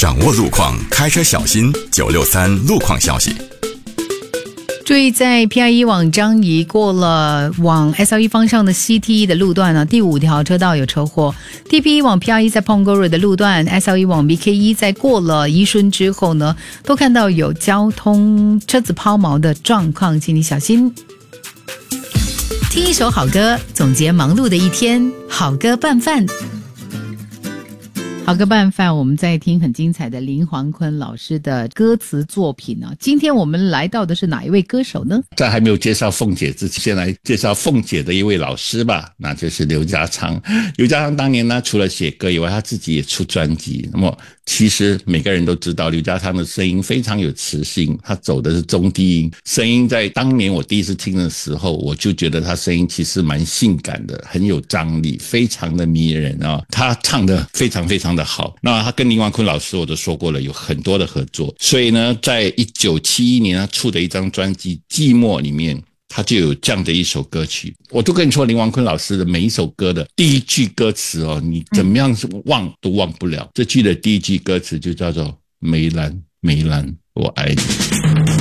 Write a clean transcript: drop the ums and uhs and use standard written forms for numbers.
掌握路况，开车小心963路况消息。 注意，在 PIE 往张仪过了往 SL1 方向的 CT1 的路段呢，第5条车道有车祸。TP1 往 PIE 在 Ponggoro 的路段 ，SL1 往 BK1 在过了宜春之后呢，都看到有交通车子抛锚的状况，请你小心。听一首好歌，总结忙碌的一天，好歌拌饭。好歌拌饭，我们在听很精彩的林煌坤老师的歌词作品啊。今天我们来到的是哪一位歌手呢？ 在还没有介绍凤姐之前，先来介绍凤姐的一位老师吧，那就是刘家昌。刘家昌当年呢，除了写歌以外，他自己也出专辑。那么其实每个人都知道，刘家昌的声音非常有磁性，他走的是中低音，声音在当年我第一次听的时候，我就觉得他声音其实蛮性感的，很有张力，非常的迷人啊。他唱的非常非常的好。那他跟林煌坤老师我都说过了，有很多的合作，所以呢，在1971年他出的一张专辑《寂寞》里面，他就有这样的一首歌曲。我都跟你说，林煌坤老师的每一首歌的第一句歌词哦，你怎么样忘都忘不了。这句的第一句歌词就叫做梅兰梅兰我爱你。